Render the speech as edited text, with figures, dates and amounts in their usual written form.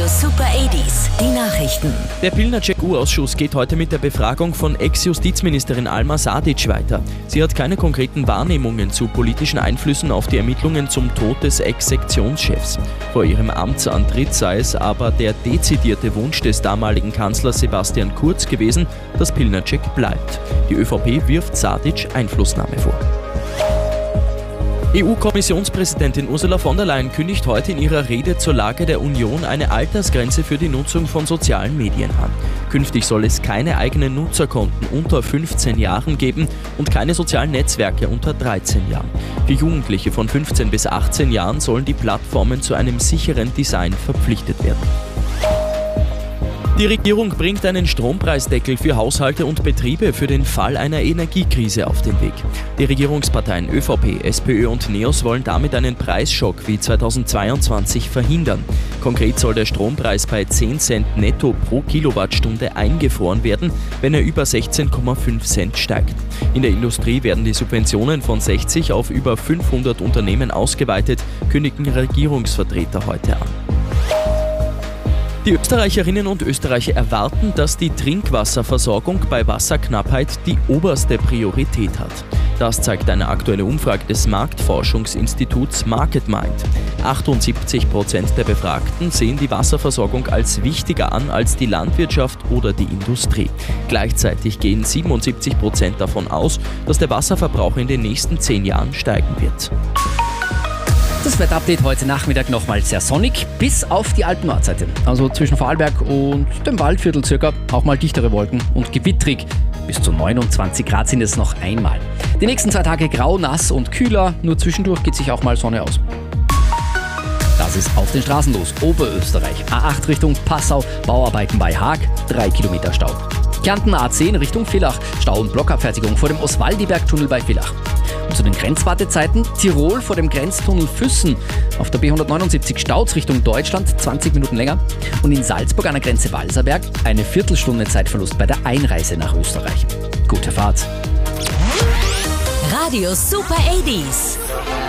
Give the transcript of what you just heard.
Super 80s, die Nachrichten. Der Pilnacek-U-Ausschuss geht heute mit der Befragung von Ex-Justizministerin Alma Sadic weiter. Sie hat keine konkreten Wahrnehmungen zu politischen Einflüssen auf die Ermittlungen zum Tod des Ex-Sektionschefs. Vor ihrem Amtsantritt sei es aber der dezidierte Wunsch des damaligen Kanzlers Sebastian Kurz gewesen, dass Pilnacek bleibt. Die ÖVP wirft Sadic Einflussnahme vor. EU-Kommissionspräsidentin Ursula von der Leyen kündigt heute in ihrer Rede zur Lage der Union eine Altersgrenze für die Nutzung von sozialen Medien an. Künftig soll es keine eigenen Nutzerkonten unter 15 Jahren geben und keine sozialen Netzwerke unter 13 Jahren. Für Jugendliche von 15 bis 18 Jahren sollen die Plattformen zu einem sicheren Design verpflichtet werden. Die Regierung bringt einen Strompreisdeckel für Haushalte und Betriebe für den Fall einer Energiekrise auf den Weg. Die Regierungsparteien ÖVP, SPÖ und NEOS wollen damit einen Preisschock wie 2022 verhindern. Konkret soll der Strompreis bei 10 Cent netto pro Kilowattstunde eingefroren werden, wenn er über 16,5 Cent steigt. In der Industrie werden die Subventionen von 60 auf über 500 Unternehmen ausgeweitet, kündigen Regierungsvertreter heute an. Die Österreicherinnen und Österreicher erwarten, dass die Trinkwasserversorgung bei Wasserknappheit die oberste Priorität hat. Das zeigt eine aktuelle Umfrage des Marktforschungsinstituts MarketMind. 78% der Befragten sehen die Wasserversorgung als wichtiger an als die Landwirtschaft oder die Industrie. Gleichzeitig gehen 77% davon aus, dass der Wasserverbrauch in den nächsten 10 Jahren steigen wird. Das Wetterupdate heute Nachmittag nochmal sehr sonnig, bis auf die Alpen-Nordseite. Also zwischen Vorarlberg und dem Waldviertel circa auch mal dichtere Wolken und gewittrig. Bis zu 29 Grad sind es noch einmal. Die nächsten 2 Tage grau, nass und kühler, nur zwischendurch geht sich auch mal Sonne aus. Das ist auf den Straßen los. Oberösterreich, A8 Richtung Passau, Bauarbeiten bei Haag, 3 Kilometer Stau. Kärnten A10 Richtung Villach, Stau- und Blockabfertigung vor dem Oswaldiberg-Tunnel bei Villach. Und zu den Grenzwartezeiten, Tirol vor dem Grenztunnel Füssen. Auf der B179 Stauz Richtung Deutschland 20 Minuten länger. Und in Salzburg an der Grenze Walserberg eine Viertelstunde Zeitverlust bei der Einreise nach Österreich. Gute Fahrt. Radio Super 80s.